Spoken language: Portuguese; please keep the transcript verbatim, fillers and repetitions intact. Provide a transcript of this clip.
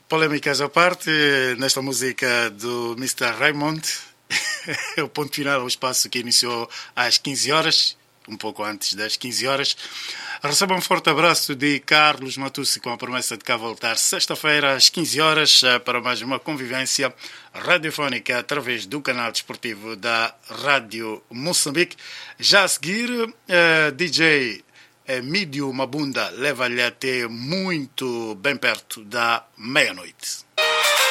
Polêmicas à parte, nesta música do mister Raymond, o ponto final, o espaço que iniciou às quinze horas, um pouco antes das quinze horas. Receba um forte abraço de Carlos Matucci com a promessa de cá voltar sexta-feira às quinze horas para mais uma convivência radiofónica através do canal desportivo da Rádio Moçambique. Já a seguir, uh, D J Mídio Mabunda leva-lhe até muito bem perto da meia-noite.